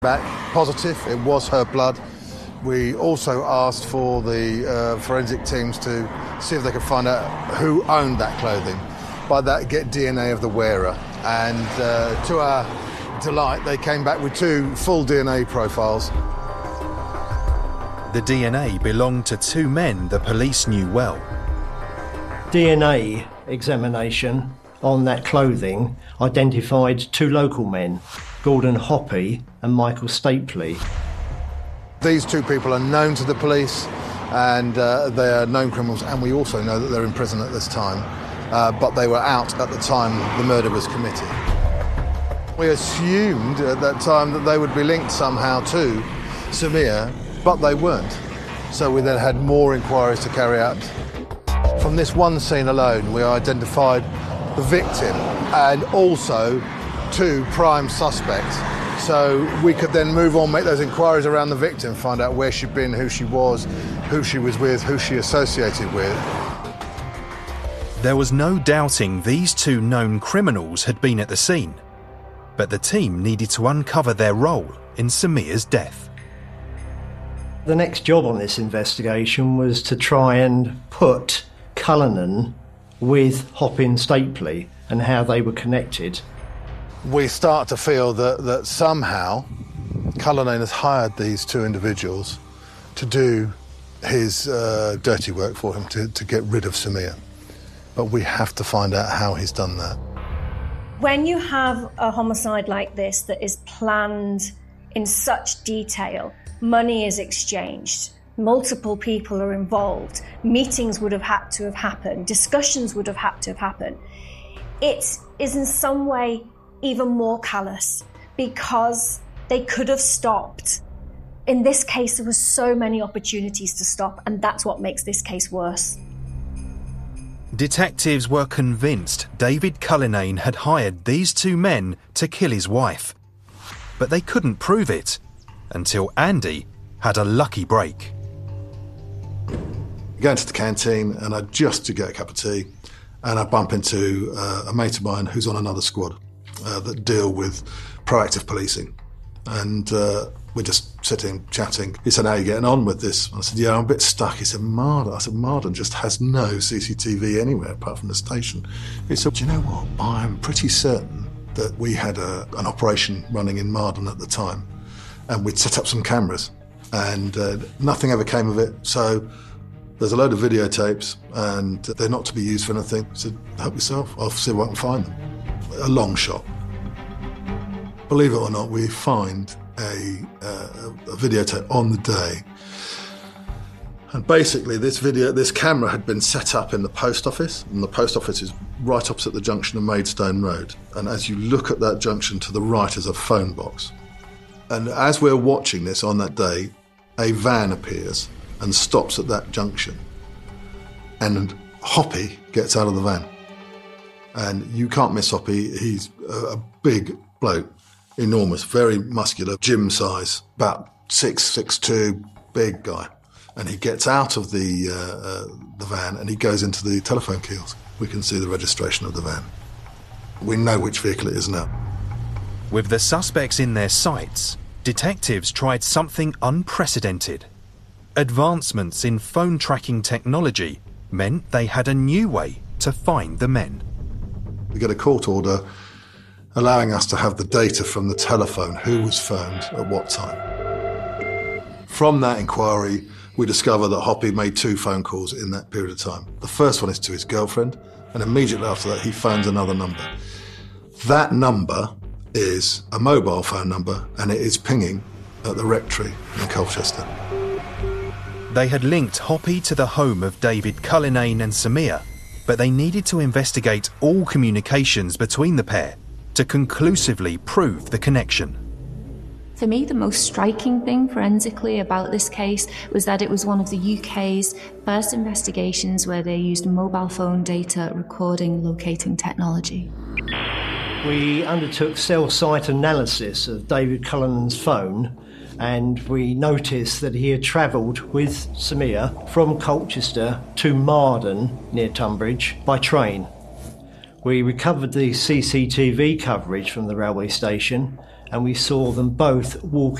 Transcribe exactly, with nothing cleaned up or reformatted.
Back positive, it was her blood. We also asked for the uh, forensic teams to see if they could find out who owned that clothing. By that, get D N A of the wearer. And uh, to our delight, they came back with two full D N A profiles. The D N A belonged to two men the police knew well. D N A examination on that clothing identified two local men, Gordon Hoppy and Michael Stapley. These two people are known to the police and uh, they are known criminals, and we also know that they're in prison at this time, uh, but they were out at the time the murder was committed. We assumed at that time that they would be linked somehow to Samir, but they weren't. So we then had more inquiries to carry out. From this one scene alone, we identified the victim and also two prime suspects. So we could then move on, make those inquiries around the victim, find out where she'd been, who she was, who she was with, who she associated with. There was no doubting these two known criminals had been at the scene, but the team needed to uncover their role in Samir's death. The next job on this investigation was to try and put Cullinan with Hoppy and Stapley and how they were connected. We start to feel that, that somehow Cullinan has hired these two individuals to do his uh, dirty work for him, to, to get rid of Samir. But we have to find out how he's done that. When you have a homicide like this that is planned in such detail, money is exchanged, multiple people are involved, meetings would have had to have happened, discussions would have had to have happened. It is in some way even more callous because they could have stopped. In this case, there were so many opportunities to stop, and that's what makes this case worse. Detectives were convinced David Cullinan had hired these two men to kill his wife. But they couldn't prove it until Andy had a lucky break. Going to the canteen and I just to get a cup of tea, and I bump into uh, a mate of mine who's on another squad uh, that deal with proactive policing. And uh, we're just sitting, chatting. He said, how are you getting on with this? I said, yeah, I'm a bit stuck. He said, Marden. I said, Marden just has no C C T V anywhere apart from the station. He said, do you know what? I'm pretty certain that we had a, an operation running in Marden at the time, and we'd set up some cameras, and uh, nothing ever came of it. So there's a load of videotapes, and they're not to be used for anything. I said, help yourself. I'll see if I can find them. A long shot. Believe it or not, we find a, uh, a videotape on the day. And basically this video, this camera had been set up in the post office, and the post office is right opposite the junction of Maidstone Road. And as you look at that junction, to the right is a phone box. And as we're watching this on that day, a van appears and stops at that junction. And Hoppy gets out of the van. And you can't miss Hoppy. He's a, a big bloke, enormous, very muscular, gym size, about six, six two, big guy. And he gets out of the uh, uh, the van and he goes into the telephone kiosk. We can see the registration of the van. We know which vehicle it is now. With the suspects in their sights, detectives tried something unprecedented. Advancements in phone tracking technology meant they had a new way to find the men. We get a court order allowing us to have the data from the telephone, who was phoned at what time. From that inquiry, we discover that Hoppy made two phone calls in that period of time. The first one is to his girlfriend, and immediately after that he phones another number. That number is a mobile phone number, and it is pinging at the rectory in Colchester. They had linked Hoppy to the home of David Cullinan and Samir, but they needed to investigate all communications between the pair to conclusively prove the connection. For me, the most striking thing forensically about this case was that it was one of the U K's first investigations where they used mobile phone data recording locating technology. We undertook cell site analysis of David Cullinan's phone, and we noticed that he had travelled with Samir from Colchester to Marden, near Tunbridge, by train. We recovered the C C T V coverage from the railway station, and we saw them both walking